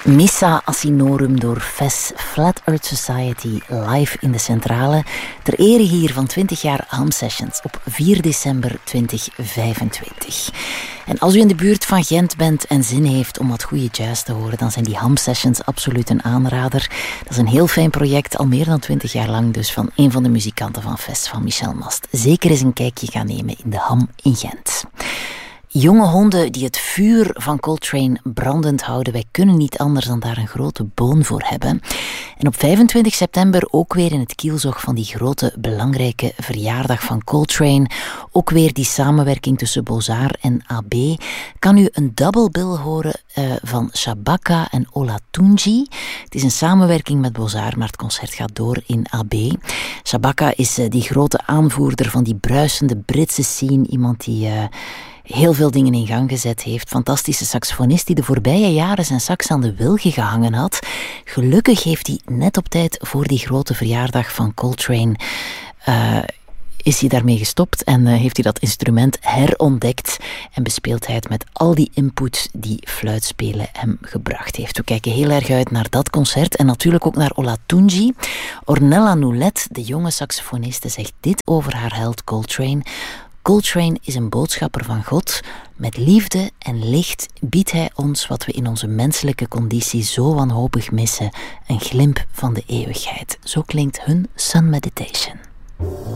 Missa Asinorum door FES, Flat Earth Society, live in de Centrale. Ter ere hier van 20 jaar Ham Sessions op 4 december 2025. En als u in de buurt van Gent bent en zin heeft om wat goede jazz te horen, dan zijn die Ham Sessions absoluut een aanrader. Dat is een heel fijn project, al meer dan 20 jaar lang dus, van een van de muzikanten van FES, van Michel Mast. Zeker eens een kijkje gaan nemen in de Ham in Gent. Jonge honden die het vuur van Coltrane brandend houden, wij kunnen niet anders dan daar een grote boon voor hebben. En op 25 september ook weer in het kielzog van die grote belangrijke verjaardag van Coltrane, ook weer die samenwerking tussen Beaux-Arts en AB, kan u een double bill horen van Shabaka en Olatunji. Het is een samenwerking met Beaux-Arts, maar het concert gaat door in AB. Shabaka is die grote aanvoerder van die bruisende Britse scene, iemand die heel veel dingen in gang gezet heeft. Fantastische saxofonist die de voorbije jaren zijn sax aan de wilgen gehangen had. Gelukkig heeft hij net op tijd voor die grote verjaardag van Coltrane is hij daarmee gestopt en heeft hij dat instrument herontdekt en bespeelt hij het met al die input die fluitspelen hem gebracht heeft. We kijken heel erg uit naar dat concert en natuurlijk ook naar Olatunji. Ornella Noulet, de jonge saxofoniste, zegt dit over haar held Coltrane. Coltrane is een boodschapper van God. Met liefde en licht biedt hij ons wat we in onze menselijke conditie zo wanhopig missen. Een glimp van de eeuwigheid. Zo klinkt hun Sun Meditation.